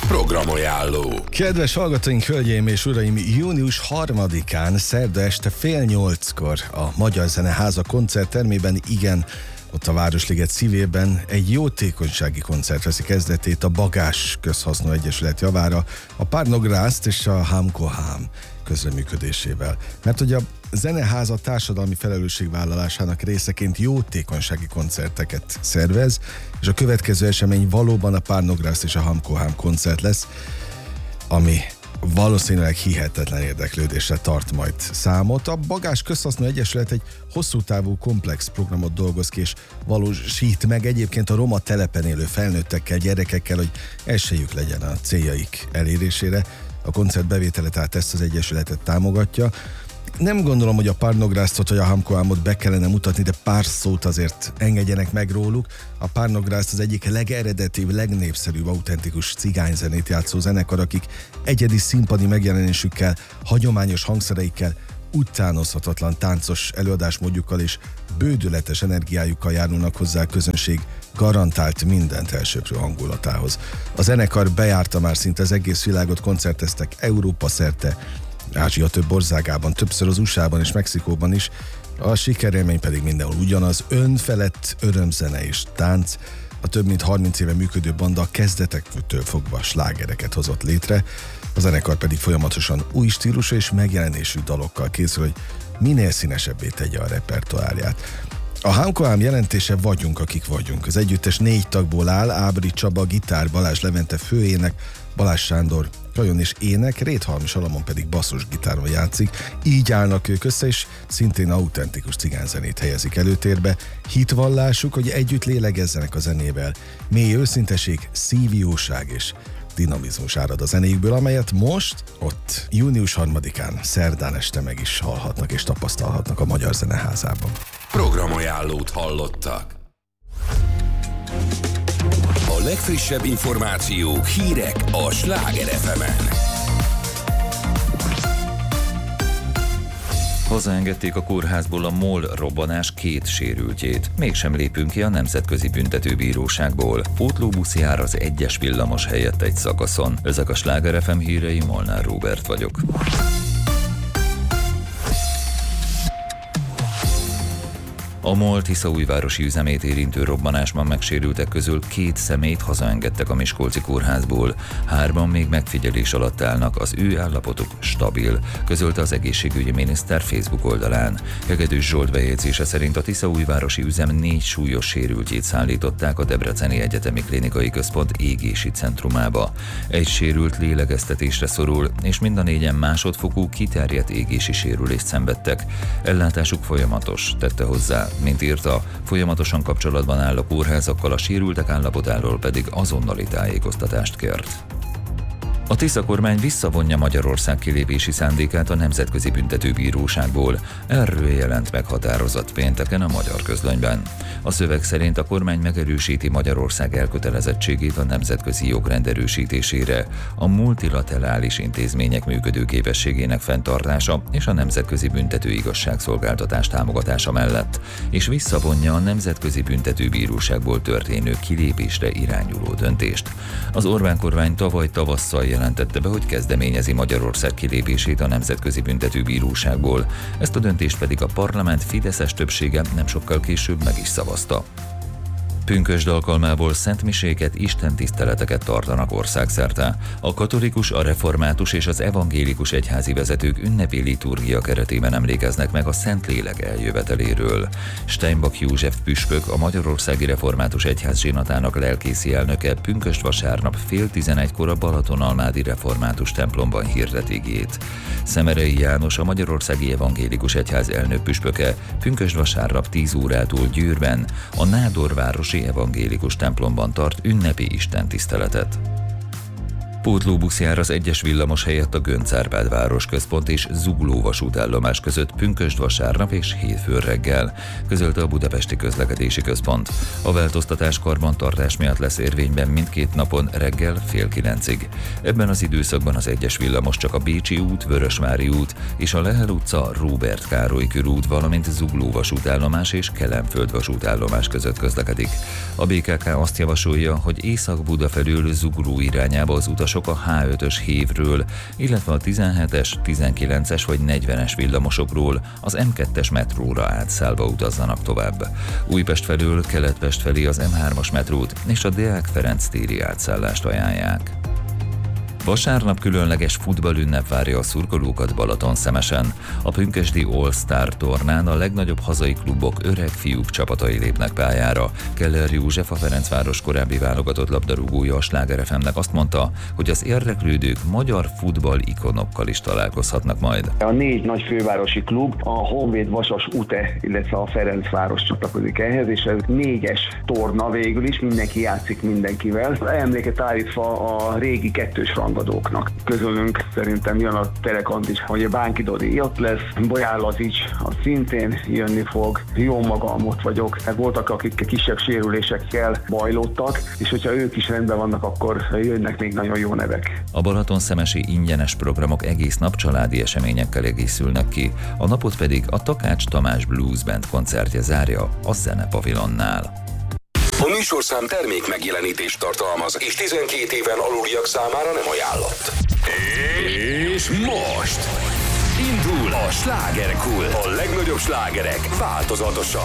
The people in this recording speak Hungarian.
Programajánló. Kedves hallgatóink, hölgyeim és uraim, június 3-án, szerda este 7:30-kor a Magyar Zeneháza koncerttermében, igen, ott a Városliget szívében egy jótékonysági koncert veszi kezdetét a Bagás Közhasznú Egyesület javára, a Párnográszt és a Hámko Hám közreműködésével. Mert hogy a Zeneháza társadalmi felelősségvállalásának részeként jótékonysági koncerteket szervez, és a következő esemény valóban a Párnográszt és a Hámko Hám koncert lesz, ami valószínűleg hihetetlen érdeklődésre tart majd számot. A Bagás Közhasznú Egyesület egy hosszú távú komplex programot dolgoz ki, és valósít meg egyébként a roma telepen élő felnőttekkel, gyerekekkel, hogy esélyük legyen a céljaik elérésére. A koncert bevétele tehát ezt az egyesületet támogatja. Nem gondolom, hogy a Párnográztot vagy a Hámko Hámot be kellene mutatni, de pár szót azért engedjenek meg róluk. A Párnográszt az egyik legeredetibb, legnépszerűbb, autentikus cigányzenét játszó zenekar, akik egyedi színpadi megjelenésükkel, hagyományos hangszereikkel, utánozhatatlan táncos előadásmódjukkal és bődületes energiájukkal járulnak hozzá a közönség garantált mindent elsöprő hangulatához. A zenekar bejárta már szinte az egész világot, koncerteztek Európa szerte, Ázsia több országában, többször az USA-ban és Mexikóban is. A sikerélmény pedig mindenhol ugyanaz: önfelett örömzene és tánc. A több mint 30 éve működő banda a kezdetektől fogva slágereket hozott létre, a zenekar pedig folyamatosan új stílusú és megjelenésű dalokkal készül, hogy minél színesebbé tegye a repertoárját. A Hámko Hám jelentése vagyunk, akik vagyunk. Az együttes 4 tagból áll: Ábri Csaba gitár, Balázs Levente főének, Balázs Sándor kajon és ének, Réthalmi Salamon pedig basszusgitáron játszik. Így állnak ők össze, és szintén autentikus cigányzenét helyezik előtérbe. Hitvallásuk, hogy együtt lélegezzenek a zenével. Mély őszinteség, szívjóság és dinamizmus árad a zenéjükből, amelyet most, ott június 3-án, szerdán este meg is hallhatnak és tapasztalhatnak a Magyar Zeneházában. Programajánlót hallottak. A legfrissebb információk, hírek a Sláger FM-en. Hazaengedték a kórházból a MOL robbanás 2 sérültjét. Mégsem lépünk ki a Nemzetközi Büntetőbíróságból. Pótlóbusz jár az 1-es villamos helyett egy szakaszon. Ezek a Sláger FM hírei, Molnár Róbert vagyok. A MOL tiszaújvárosi üzemét érintő robbanásban megsérültek közül 2 személyt hazaengedtek a miskolci kórházból. 3 még megfigyelés alatt állnak, az ő állapotuk stabil, közölte az egészségügyi miniszter Facebook oldalán. Hegedűs Zsolt bejegyzése szerint a tiszaújvárosi üzem 4 súlyos sérültjét szállították a Debreceni Egyetemi Klinikai Központ égési centrumába. Egy sérült lélegeztetésre szorul, és mind a 4-en másodfokú kiterjedt égési sérülést szenvedtek. Ellátásuk folyamatos, tette hozzá. Mint írta, folyamatosan kapcsolatban áll a kórházakkal, a sérültek állapotáról pedig azonnali tájékoztatást kért. A Tisza kormány visszavonja Magyarország kilépési szándékát a Nemzetközi Büntetőbíróságból. Erről jelent meg határozat pénteken a Magyar Közlönyben. A szöveg szerint a kormány megerősíti Magyarország elkötelezettségét a nemzetközi jogrend erősítésére, a multilaterális intézmények működőképességének fenntartása és a Nemzetközi Büntető Igazságszolgáltatás támogatása mellett, és visszavonja a Nemzetközi Büntetőbíróságból történő kilépésre irányuló döntést. Az Orbán kormány tavaly tavasszal jelentette be, hogy kezdeményezi Magyarország kilépését a Nemzetközi Büntetőbíróságból. Ezt a döntést pedig a parlament fideszes többsége nem sokkal később meg is szavazta. Pünkösd alkalmából szentmiséket, istentiszteleteket tartanak országszerte. A katolikus, a református és az evangélikus egyházi vezetők ünnepi liturgia keretében emlékeznek meg a Szentlélek eljöveteléről. Steinbach József püspök, a Magyarországi Református Egyház zsinatának lelkészi elnöke pünkösd vasárnap 10:30-kor a Balatonalmádi Református templomban hirdet igét. Szemerei János, a Magyarországi Evangélikus Egyház elnök püspöke pünkösd vasárnap 10 órától Győrben, a Nádorvárosi Evangélikus templomban tart ünnepi istentiszteletet. Pótlóbusz jár az 1-es villamos helyett a Göncz-Árpád városközpont és Zugló vasútállomás között pünkösd vasárnap és hétfőn reggel, közölte a Budapesti Közlekedési Központ. A változtatás karbantartás miatt lesz érvényben mindkét napon reggel 8:30. Ebben az időszakban az 1-es villamos csak a Bécsi út, Vörösvári út és a Lehel utca, Róbert Károly körút, valamint Zugló vasútállomás és Kelenföld vasútállomás között közlekedik. A BKK azt javasolja, hogy Észak-Buda felől Zugló irányába az utasok szállások a H5-ös hévről, illetve a 17-es, 19-es vagy 40-es villamosokról az M2-es metróra átszállva utazzanak tovább. Újpest felől Keletpest felé az M3-as metrót és a Deák Ferenc téri átszállást ajánlják. Vasárnap különleges futballünnep várja a szurkolókat Balatonszemesen. A pünkösdi All-Star tornán a legnagyobb hazai klubok öreg fiúk csapatai lépnek pályára. Keller József, a Ferencváros korábbi válogatott labdarúgója a Sláger FM-nek azt mondta, hogy az érdeklődők magyar futball ikonokkal is találkozhatnak majd. A 4 nagy fővárosi klub, a Honvéd, Vasas, UTE, illetve a Ferencváros csatlakozik ehhez, és ez 4-es torna végül is, mindenki játszik mindenkivel. Emléket állítva a régi 2-s rangadóknak. Közülünk szerintem jön a Telekant is, hogy a Bánki Dodi ott lesz, Bolyár Lazics szintén jönni fog, jó magam ott vagyok. Voltak, akik kisebb sérülésekkel bajlódtak, és hogyha ők is rendben vannak, akkor jönnek még nagyon jó nevek. A balatonszemesi ingyenes programok egész nap családi eseményekkel egészülnek ki, a napot pedig a Takács Tamás Blues Band koncertje zárja a Zenepavilonnál. A műsorszám termék megjelenítést tartalmaz, és 12 éven aluliak számára nem ajánlott. És most indul a slágerkult. A legnagyobb slágerek változatosan